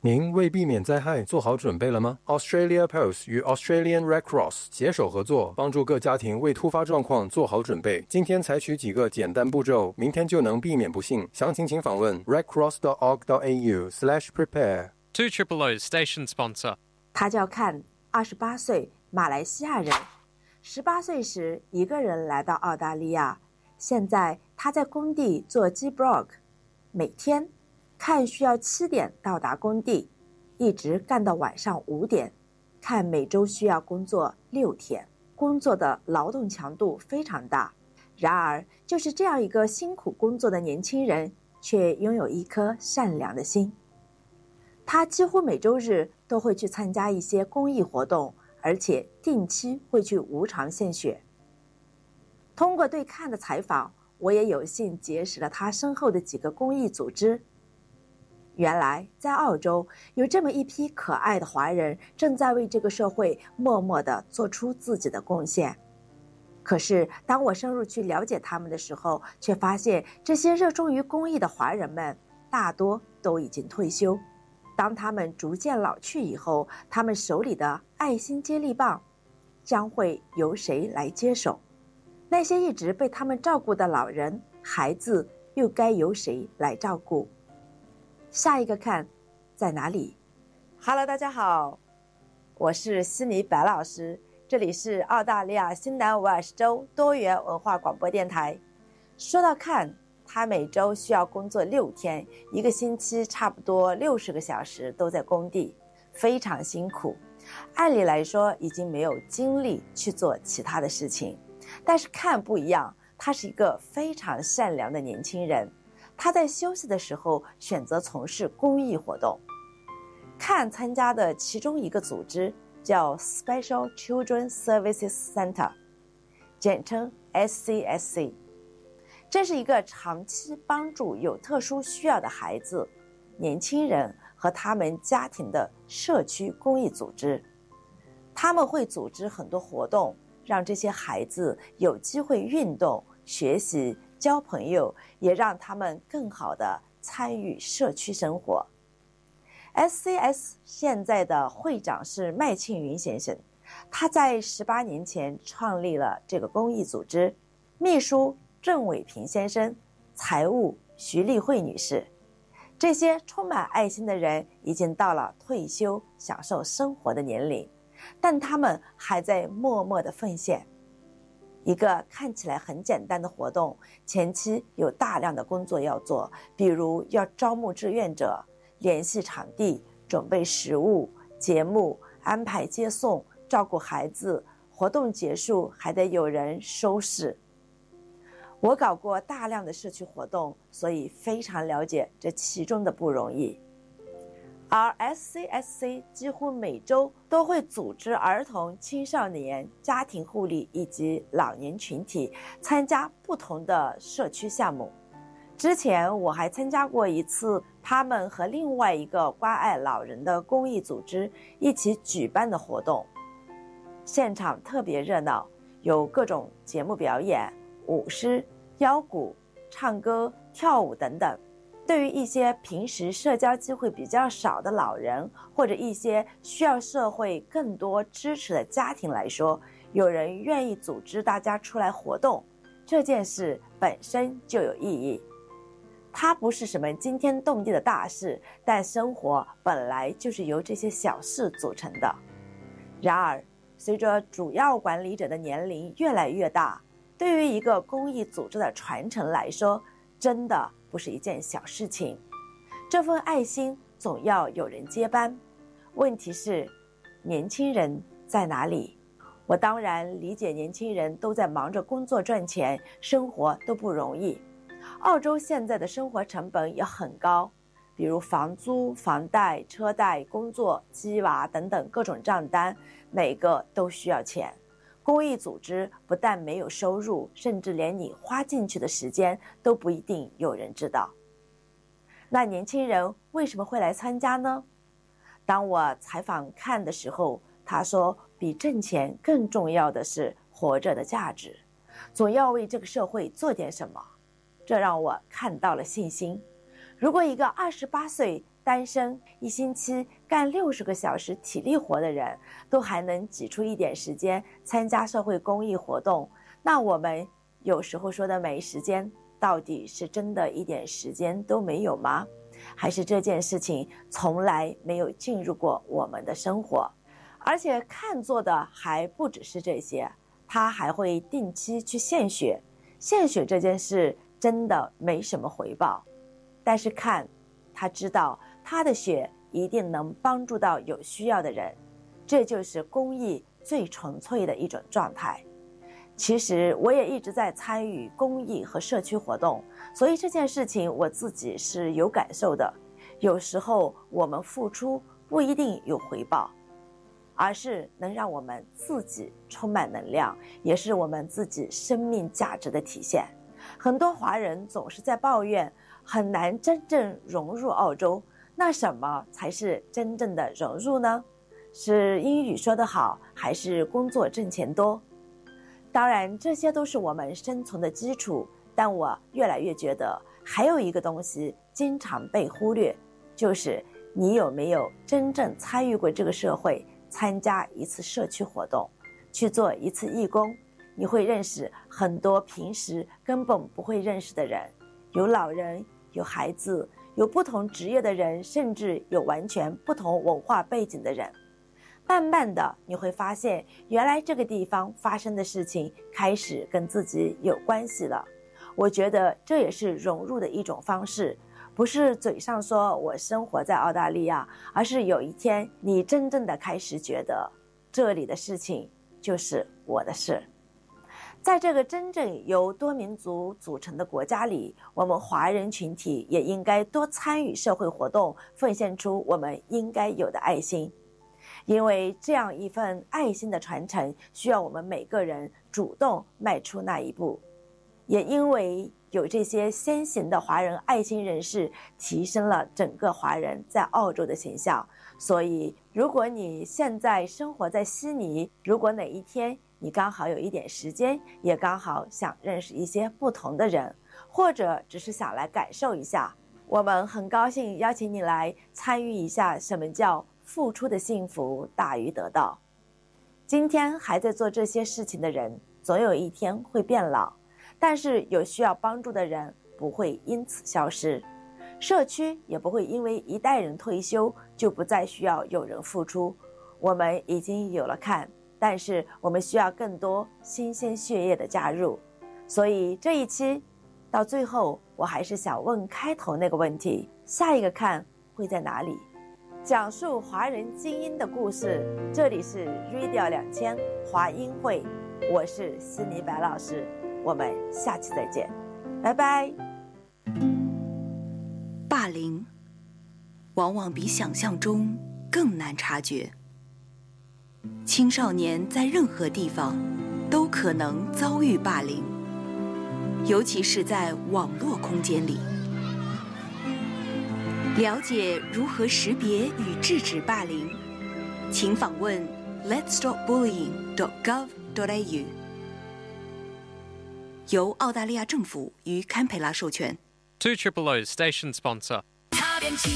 您为避免灾害做好准备了吗？ Australia Post 与 Australian Red Cross 携手合作，帮助各家庭为突发状况做好准备。今天采取几个简单步骤，明天就能避免不幸。详情请访问 redcross.org.au/prepare。 200 Station Sponsor。 他叫看，28岁，马来西亚人。18岁时一个人来到澳大利亚，现在他在工地做 G-Block， 每天看需要7点到达工地，一直干到晚上5点。看每周需要工作6天，工作的劳动强度非常大。然而，就是这样一个辛苦工作的年轻人，却拥有一颗善良的心。他几乎每周日都会去参加一些公益活动，而且定期会去无偿献血。通过对看的采访，我也有幸结识了他身后的几个公益组织。原来在澳洲有这么一批可爱的华人，正在为这个社会默默地做出自己的贡献。可是当我深入去了解他们的时候，却发现这些热衷于公益的华人们大多都已经退休。当他们逐渐老去以后，他们手里的爱心接力棒将会由谁来接手？那些一直被他们照顾的老人、孩子又该由谁来照顾？下一个看在哪里？ Hello， 大家好，我是悉尼白老师，这里是澳大利亚新南威尔士州多元文化广播电台。说到看，他每周需要工作6天，一个星期差不多60个小时都在工地，非常辛苦。按理来说已经没有精力去做其他的事情，但是看不一样，他是一个非常善良的年轻人。他在休息的时候选择从事公益活动。看参加的其中一个组织叫 Special Children Services Center， 简称 SCSC。 这是一个长期帮助有特殊需要的孩子、年轻人和他们家庭的社区公益组织。他们会组织很多活动，让这些孩子有机会运动、学习、交朋友，也让他们更好地参与社区生活。 SCS 现在的会长是麦庆云先生，他在18年前创立了这个公益组织，秘书郑伟平先生，财务徐丽慧女士。这些充满爱心的人已经到了退休享受生活的年龄，但他们还在默默地奉献。一个看起来很简单的活动，前期有大量的工作要做，比如要招募志愿者、联系场地、准备食物、节目、安排接送、照顾孩子，活动结束还得有人收拾。我搞过大量的社区活动，所以非常了解这其中的不容易。而 SCSC 几乎每周都会组织儿童、青少年、家庭护理以及老年群体参加不同的社区项目。之前我还参加过一次他们和另外一个关爱老人的公益组织一起举办的活动，现场特别热闹，有各种节目表演、舞狮、腰鼓、唱歌、跳舞等等。对于一些平时社交机会比较少的老人，或者一些需要社会更多支持的家庭来说，有人愿意组织大家出来活动，这件事本身就有意义。它不是什么惊天动地的大事，但生活本来就是由这些小事组成的。然而，随着主要管理者的年龄越来越大，对于一个公益组织的传承来说，真的不是一件小事情。这份爱心总要有人接班，问题是年轻人在哪里？我当然理解年轻人都在忙着工作赚钱，生活都不容易。澳洲现在的生活成本也很高，比如房租、房贷、车贷、工作、鸡娃等等各种账单，每个都需要钱。公益组织不但没有收入，甚至连你花进去的时间都不一定有人知道。那年轻人为什么会来参加呢？当我采访看的时候，他说比挣钱更重要的是活着的价值，总要为这个社会做点什么。这让我看到了信心。 如果一个28岁单身，一星期干60个小时体力活的人，都还能挤出一点时间参加社会公益活动，那我们有时候说的没时间，到底是真的一点时间都没有吗？还是这件事情从来没有进入过我们的生活？而且看做的还不只是这些，他还会定期去献血。献血这件事真的没什么回报，但是看他知道他的血一定能帮助到有需要的人，这就是公益最纯粹的一种状态。其实我也一直在参与公益和社区活动，所以这件事情我自己是有感受的。有时候我们付出不一定有回报，而是能让我们自己充满能量，也是我们自己生命价值的体现。很多华人总是在抱怨很难真正融入澳洲，那什么才是真正的融入呢？是英语说得好，还是工作挣钱多？当然这些都是我们生存的基础，但我越来越觉得还有一个东西经常被忽略，就是你有没有真正参与过这个社会，参加一次社区活动，去做一次义工，你会认识很多平时根本不会认识的人，有老人，有孩子，有不同职业的人，甚至有完全不同文化背景的人。慢慢的你会发现，原来这个地方发生的事情开始跟自己有关系了。我觉得这也是融入的一种方式，不是嘴上说我生活在澳大利亚，而是有一天你真正的开始觉得这里的事情就是我的事。在这个真正由多民族组成的国家里，我们华人群体也应该多参与社会活动，奉献出我们应该有的爱心。因为这样一份爱心的传承，需要我们每个人主动迈出那一步。也因为有这些先行的华人爱心人士，提升了整个华人在澳洲的形象。所以如果你现在生活在悉尼，如果哪一天你刚好有一点时间，也刚好想认识一些不同的人，或者只是想来感受一下，我们很高兴邀请你来参与一下什么叫付出的幸福大于得到。今天还在做这些事情的人，总有一天会变老，但是有需要帮助的人不会因此消失，社区也不会因为一代人退休就不再需要有人付出。我们已经有了看，但是我们需要更多新鲜血液的加入。所以这一期到最后，我还是想问开头那个问题，下一个看会在哪里？讲述华人精英的故事，这里是 Radio 2000华英会，我是悉尼白老师，我们下期再见，拜拜。 霸凌往往比想象中更难察觉，青少年在任何地方都可能遭遇霸凌，尤其是在网络空间里。了解如何识别与制止霸凌，请访问 letsstopbullying.gov.au， 由澳大利亚政府与堪培拉授权。 200 Station Sponsor